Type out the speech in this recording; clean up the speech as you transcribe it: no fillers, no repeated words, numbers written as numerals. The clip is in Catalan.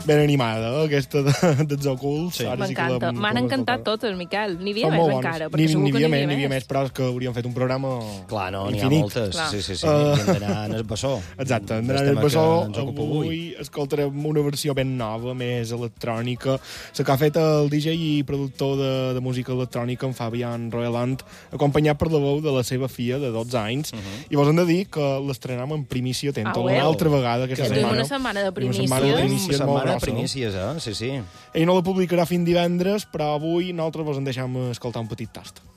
ben animada, aquesta dels ocults. Sí. M'encanta. M'han encantat totes, Miquel. N'hi havia Són més molt bones. encara, perquè segur que n'hi havia més. Però és que hauríem fet un programa Clar, no, n'hi ha infinit. moltes. Clar. Sí. Hem d'anar en el bessó. Exacte, hem Del d'anar al tema bessó. que ens ocupa Avui escoltarem una versió ben nova, més electrònica, la que ha fet el DJ i productor de música electrònica, en Fabian Roeland, acompanyat per la veu de la seva filla de 12 anys. I vos hem de dir que l'estrenem en primícia atenta una altra vegada aquesta Tenim setmana. una setmana de primícies. Una setmana de primícies molt Setmana de grossa. primícies, sí. Ell no la publicarà fins divendres, però avui nosaltres vos en deixem escoltar un petit tast.